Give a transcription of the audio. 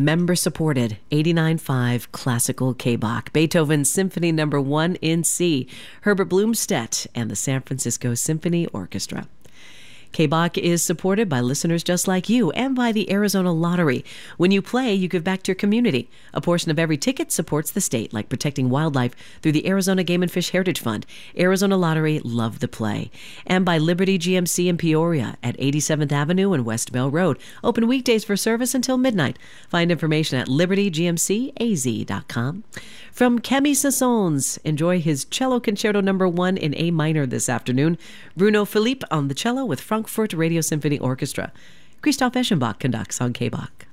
member-supported 89.5 classical K-Bach, Beethoven's Symphony No. 1 in C, Herbert Blomstedt and the San Francisco Symphony Orchestra. K-Bach is supported by listeners just like you and by the Arizona Lottery. When you play, you give back to your community. A portion of every ticket supports the state, like protecting wildlife through the Arizona Game and Fish Heritage Fund. Arizona Lottery, love the play. And by Liberty GMC in Peoria at 87th Avenue and West Bell Road. Open weekdays for service until midnight. Find information at libertygmcaz.com. From Camille Saint-Saëns, enjoy his Cello Concerto No. 1 in A minor this afternoon. Bruno Philippe on the cello with Frankfurt Radio Symphony Orchestra. Christoph Eschenbach conducts on K-Bach.